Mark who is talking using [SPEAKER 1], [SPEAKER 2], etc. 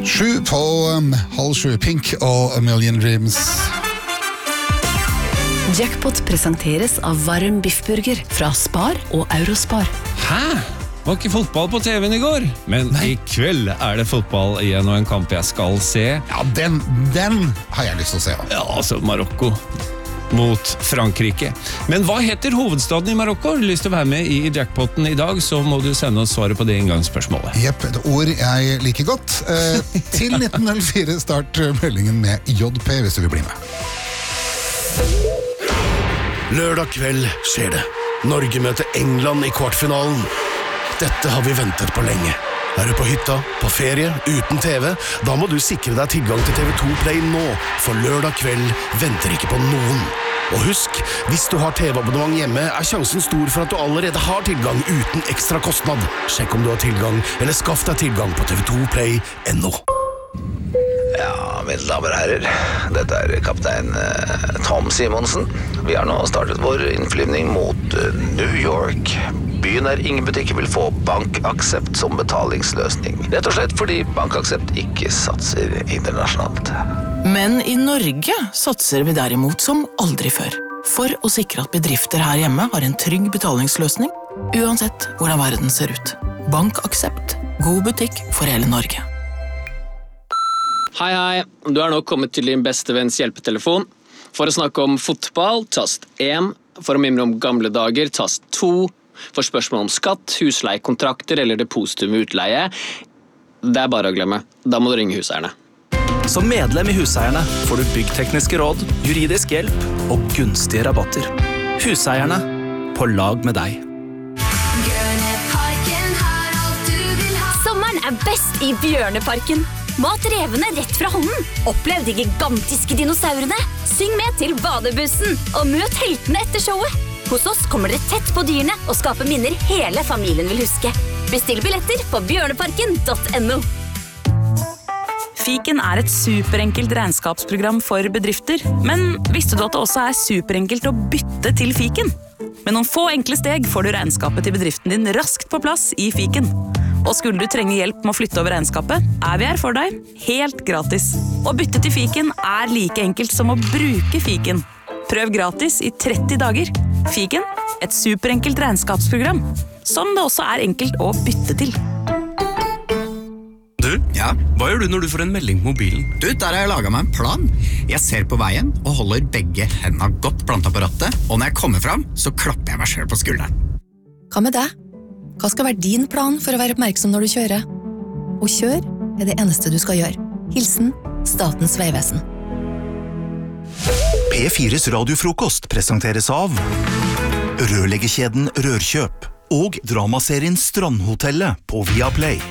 [SPEAKER 1] 7 på 6:30, Pink og A Million Dreams.
[SPEAKER 2] Jackpot presenteres av varm biffburger fra Spar og Eurospar.
[SPEAKER 3] Hæ? Var ikke fotball på TV-en i går? Men i kveld det fotball igjen, og en kamp jeg skal se.
[SPEAKER 1] Ja, den har jeg lyst til å se.
[SPEAKER 3] Ja, altså Marokko mot Frankrike. Men hva heter hovedstaden i Marokko? Har du lyst til å være med i jackpoten i dag, så må du sende oss svaret på det inngangsspørsmålet.
[SPEAKER 1] Jepp, et ord jeg liker godt. Til 1904 start meldingen med JP hvis du vil bli med.
[SPEAKER 4] Lørdag kveld skjer det. Norge møter England i kvartfinalen. Dette har vi ventet på lenge. Er du på hytta, på ferie, uten TV? Da må du sikre deg tilgang til TV2 Play nå, for lørdag kveld venter ikke på noen. Og husk, hvis du har TV-abonnement hjemme, sjansen stor for at du allerede har tilgang uten ekstra kostnad. Sjekk om du har tilgang, eller skaff deg tilgang på tv2play.no.
[SPEAKER 5] Ja, mine damer og herrer, dette kaptein Tom Simonsen. Vi har nå startet vår innflyvning mot New York. Byen ingen butikker vil få BankAxept som betalingsløsning. Rett og slett fordi BankAxept ikke satser internasjonalt.
[SPEAKER 6] Men i Norge satser vi derimot som aldri før. For å sikre at bedrifter her hjemme har en trygg betalingsløsning, uansett hvordan verden ser ut. BankAxept. God butikk for hele Norge.
[SPEAKER 7] Hei, du nå kommet til din beste venns hjelpetelefon. For å snakke om fotball, tast 1. For å mimre om gamle dager, tast 2. For spørsmål om skatt, husleiekontrakter eller depositum i utleie, det bare å glemme. Da må du ringe Huseierne.
[SPEAKER 8] Som medlem i Huseierne får du byggtekniske råd, juridisk hjelp og gunstige rabatter. Huseierne, på lag med deg.
[SPEAKER 9] Sommeren best i Bjørneparken. Mat revene rett fra hånden. Opplev de gigantiske dinosaurene. Syng med til badebussen, og møt heltene etter showet. Hos oss kommer dere tett på dyrene og skaper minner hele familien vil huske. Bestill billetter på bjørneparken.no.
[SPEAKER 10] Fiken et superenkelt regnskapsprogram for bedrifter, men visste du at det også superenkelt å bytte til Fiken? Med noen få enkle steg får du regnskapet til bedriften din raskt på plass i Fiken. Og skulle du trenge hjelp med å flytte over regnskapet, vi her for deg, helt gratis. Å bytte til Fiken like enkelt som å bruke Fiken. Prøv gratis i 30 dager. Fiken, et superenkelt regnskapsprogram, som det også enkelt å bytte til.
[SPEAKER 11] Du, hva gjør du når du får en melding på mobilen?
[SPEAKER 12] Du, der har jeg laget meg en plan. Jeg ser på veien og holder begge hendene godt plantet på rattet, og når jeg kommer fram, så klapper jeg meg selv på skulderen.
[SPEAKER 13] Hva med deg? Hva skal være din plan for å være oppmerksom når du kjører? Å kjøre det eneste du skal gjøre. Hilsen Statens vegvesen.
[SPEAKER 14] P4s radiofrokost presenteres av rørleggerkjeden Rørkjøp og dramaserien Strandhotellet på Viaplay.